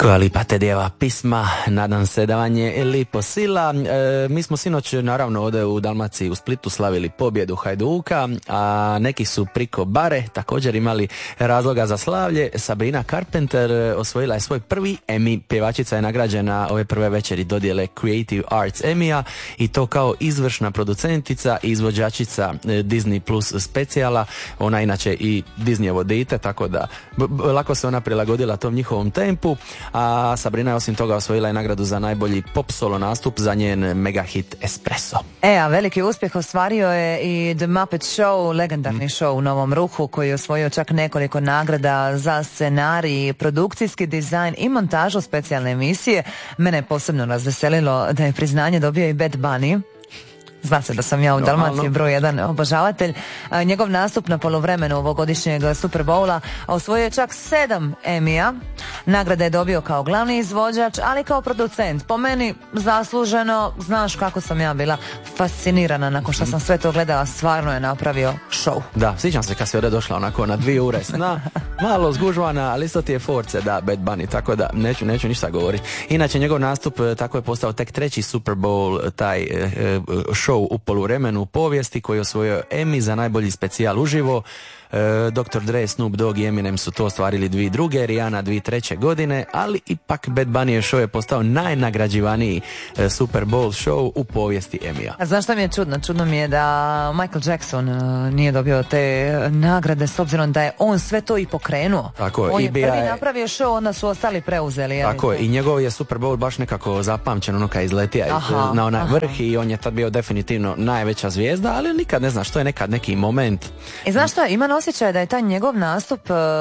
Koja lipa Tedijeva pisma, nadam se da vam je lipo sila. Mi smo sinoć naravno ovdje u Dalmaciji u Splitu slavili pobjedu Hajduka, a neki su priko bare također imali razloga za slavlje. Sabrina Carpenter osvojila je svoj prvi Emmy, pjevačica je nagrađena ove prve večeri dodjele Creative Arts Emmya i to kao izvršna producentica i izvođačica Disney Plus specijala. Ona inače i Disneyevo dite, tako da lako se ona prilagodila tom njihovom tempu. A Sabrina je osim toga osvojila je nagradu za najbolji pop solo nastup za njen mega hit Espresso. A veliki uspjeh ostvario je i The Muppet Show, legendarni show u novom ruhu koji je osvojio čak nekoliko nagrada za scenarij, produkcijski dizajn i montažu specijalne emisije. Mene je posebno razveselilo da je priznanje dobio i Bad Bunny. Zna se da sam ja u Dalmaciji broj jedan obožavatelj. Njegov nastup na poluvremenu ovogodišnjeg Super Bowla osvojio je čak 7 Emmya. Nagrade je dobio kao glavni izvođač, ali kao producent. Po meni zasluženo, znaš kako sam ja bila fascinirana nakon što sam sve to gledala, stvarno je napravio show. Da, sjećam se kad si ovdje došla onako na 2 ure sna, malo zgužvana, ali isto ti je force, da, Bad Bunny, tako da neću ništa govoriti. Inače, njegov nastup tako je postao tek 3. Super Bowl, taj show u poluvremenu u povijesti koji je osvojio Emmy za najbolji specijal uživo. Dr. Dre, Snoop Dogg i Eminem su to ostvarili 2002, Rihanna 2003. godine, ali ipak Bad Bunny show je postao najnagrađivaniji Super Bowl show u povijesti Emmya. A znaš što mi je čudno? Čudno mi je da Michael Jackson nije dobio te nagrade s obzirom da je on sve to i pokrenuo. Tako, on je prvi napravio show, onda su ostali preuzeli. Tako je, i njegov je Super Bowl baš nekako zapamćen, ono kad izletija na onaj vrh i on je tad bio definitivno najveća zvijezda, ali nikad ne znaš, što je nekad neki moment. I znaš što, ima osjećaj da je taj njegov nastup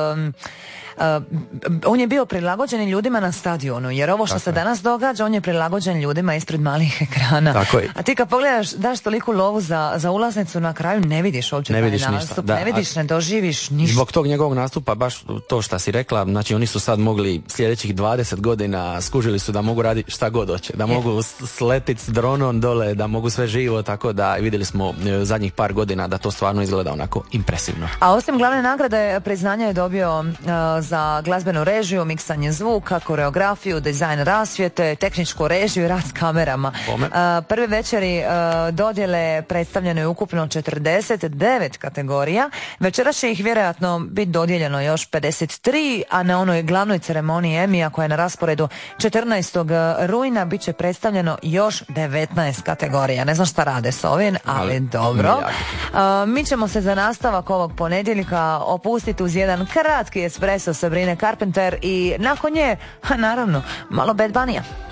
on je bio prilagođen ljudima na stadionu, jer ovo što se danas događa, on je prilagođen ljudima ispred malih ekrana. A ti kad pogledaš, daš toliku lovu za ulaznicu, na kraju ne vidiš uopće taj nastup, ne vidiš, ne doživiš ništa. Zbog tog njegovog nastupa, baš to što si rekla, znači oni su sad mogli sljedećih 20 godina, skužili su da mogu raditi šta god hoće, da mogu sletiti s dronom dole, da mogu sve živo, tako da vidjeli smo zadnjih par godina da to stvarno izgleda onako impresivno. A osim glavne nagrade, priznanje je dobio za glazbenu režiju, miksanje zvuka, koreografiju, dizajn rasvjete, tehničku režiju i rad s kamerama. Prve večeri dodjele predstavljeno je ukupno 49 kategorija. Večeras će ih vjerojatno biti dodijeljeno još 53, a na onoj glavnoj ceremoniji Emmya koja je na rasporedu 14. rujna bit će predstavljeno još 19 kategorija. Ne znam šta rade s ovim, ali dobro. Mi ćemo se za nastavak ovog ponedjeljka opustiti uz jedan kratki espresso Sabrine Carpenter i nakon nje, naravno, malo Bad Bunny-a.